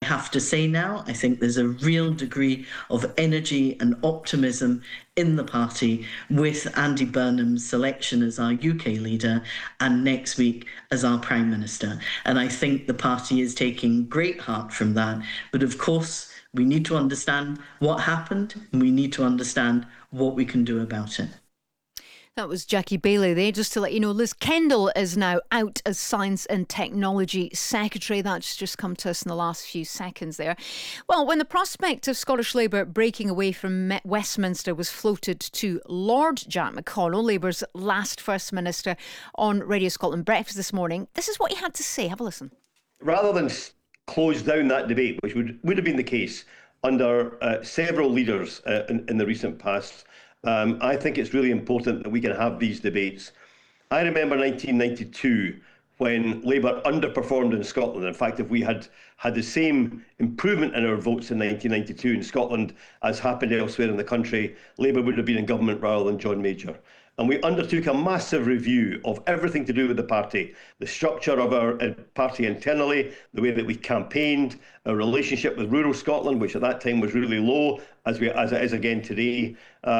have to say now, I think there's a real degree of energy and optimism in the party with Andy Burnham's selection as our UK leader and next week as our Prime Minister. And I think the party is taking great heart from that. But of course, we need to understand what happened and we need to understand what we can do about it. That was Jackie Baillie there. Just to let you know, Liz Kendall is now out as Science and Technology Secretary. That's just come to us in the last few seconds there. Well, when the prospect of Scottish Labour breaking away from Westminster was floated to Lord Jack McConnell, Labour's last First Minister, on Radio Scotland Breakfast this morning, this is what he had to say. Have a listen. Rather than close down that debate, which would have been the case under several leaders in the recent past, I think it's really important that we can have these debates. I remember 1992 when Labour underperformed in Scotland. In fact, if we had had the same improvement in our votes in 1992 in Scotland as happened elsewhere in the country, Labour would have been in government rather than John Major. And we undertook a massive review of everything to do with the party, the structure of our party internally, the way that we campaigned, our relationship with rural Scotland, which at that time was really low, as it is again today,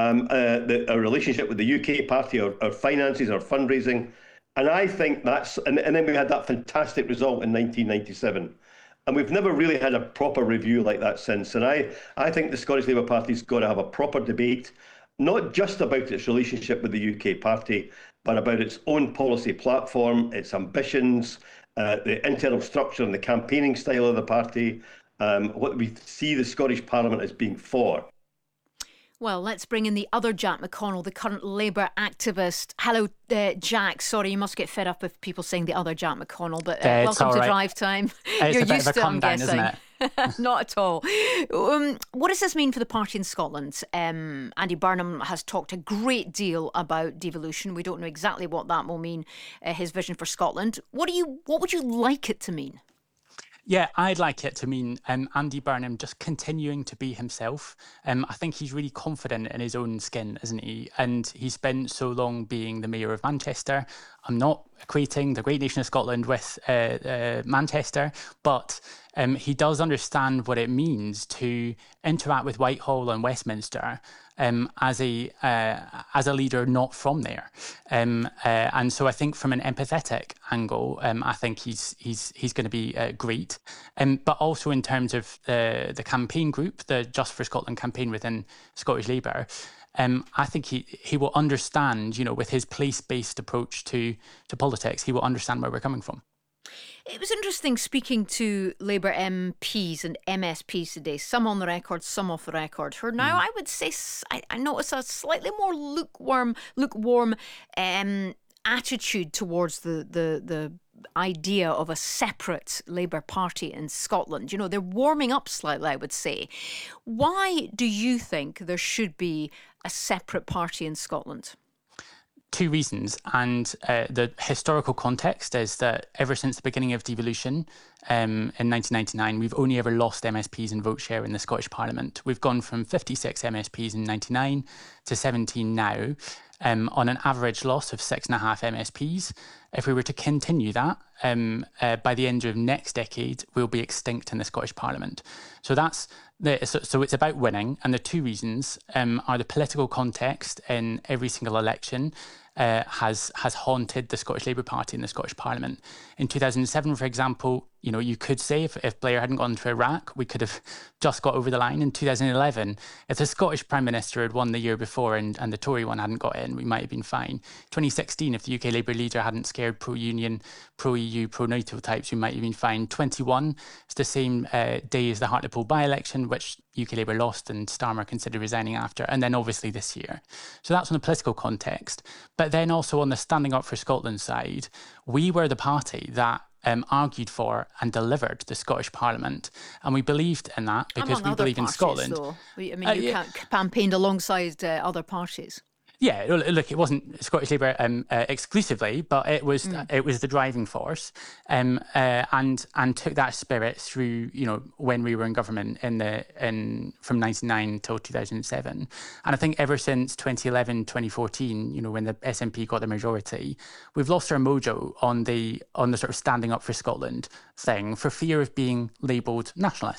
our relationship with the UK party, our finances, our fundraising. And I think and then we had that fantastic result in 1997. And we've never really had a proper review like that since. And I think the Scottish Labour Party's got to have a proper debate, not just about its relationship with the UK party, but about its own policy platform, its ambitions, the internal structure and the campaigning style of the party, what we see the Scottish Parliament as being for. Well, let's bring in the other Jack McConnell, the current Labour activist. Hello, Jack. Sorry, you must get fed up with people saying the other Jack McConnell, but welcome to Drive Time. You're used to it, I'm guessing. Isn't it? Not at all. What does this mean for the party in Scotland? Andy Burnham has talked a great deal about devolution. We don't know exactly what that will mean, his vision for Scotland. What would you like it to mean? Yeah, I'd like it to mean Andy Burnham just continuing to be himself. I think he's really confident in his own skin, isn't he? And he spent so long being the mayor of Manchester. I'm not equating the great nation of Scotland with Manchester, but he does understand what it means to interact with Whitehall and Westminster as a leader not from there, and so I think from an empathetic angle, I think he's going to be great, but also in terms of the campaign group, the Just for Scotland campaign within Scottish Labour. I think he will understand, with his place-based approach to politics, he will understand where we're coming from. It was interesting speaking to Labour MPs and MSPs today, some on the record, some off the record, who are now, I would say, I notice a slightly more lukewarm attitude towards the idea of a separate Labour Party in Scotland. They're warming up slightly, I would say. Why do you think there should be a separate party in Scotland? Two reasons, and the historical context is that ever since the beginning of devolution in 1999, we've only ever lost MSPs in vote share in the Scottish Parliament. We've gone from 56 MSPs in 99 to 17 now, on an average loss of 6.5 MSPs. If we were to continue that, by the end of next decade, we'll be extinct in the Scottish Parliament. So so it's about winning, and the two reasons are the political context in every single election has haunted the Scottish Labour Party in the Scottish Parliament. In 2007, for example, you could say if Blair hadn't gone to Iraq, we could have just got over the line. In 2011, if the Scottish Prime Minister had won the year before and the Tory one hadn't got in, we might have been fine. 2016, if the UK Labour leader hadn't scared pro-union, pro-EU, pro-NATO types, we might have been fine. 21, it's the same day as the Hartlepool by-election, which UK Labour lost and Starmer considered resigning after, and then obviously this year. So that's on the political context. But then also on the Standing Up for Scotland side, we were the party that argued for and delivered the Scottish Parliament, and we believed in that because we believe in Scotland. Though. You campaigned alongside other parties. Yeah, look, it wasn't Scottish Labour exclusively, but it was the driving force, and took that spirit through, when we were in government from 1999 till 2007, and I think ever since 2011, 2014, when the SNP got the majority, we've lost our mojo on the sort of standing up for Scotland thing for fear of being labelled nationalist.